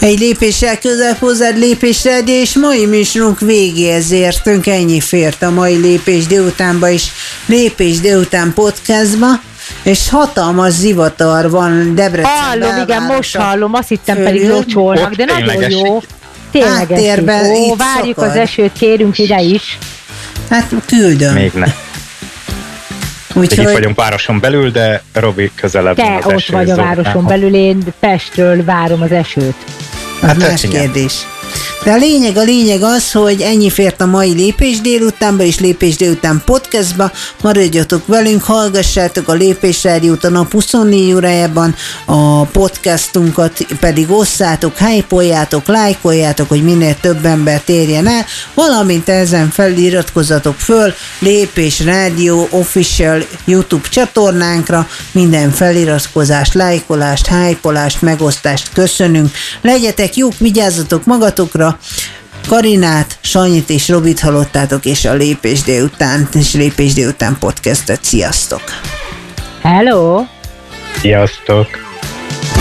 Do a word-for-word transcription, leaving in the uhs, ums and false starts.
Egy lépéssel közel hozzád lépésre, és mai műsorunk végéhez értünk, ennyi fért a mai Lépés délutánba is, Lépés délután podcastba, és hatalmas zivatar van Debrecen Hallom, igen, most hallom, azt hittem pedig locsolnak, de nagyon jó. Tényleg esik. Ó, várjuk szakad. Az esőt, kérünk ide is. Hát küldöm. Még ne. Úgyhogy itt vagyunk városon belül, de Robi közelebb van az esőzó. Te ott vagy a városon belül, én Pestről várom az esőt. Hát más kérdés. De a lényeg, a lényeg az, hogy ennyi fért a mai Lépés délutánba és Lépés délután podcastba. Maradjatok velünk, hallgassátok a Lépés Rádiót a nap huszonnégy órájában, a podcastunkat pedig osszátok, hype-oljátok, lájkoljátok, hogy minél több embert érjen el, valamint ezen feliratkozzatok föl Lépés Rádió official YouTube csatornánkra, minden feliratkozást, lájkolást, hype-olást, megosztást köszönünk. Legyetek jók, vigyázzatok magatokra. Karinát, Sanyit és Robit hallottátok, és a Lépés délután és Lépés délután podcastet. Sziasztok! Hello! Sziasztok!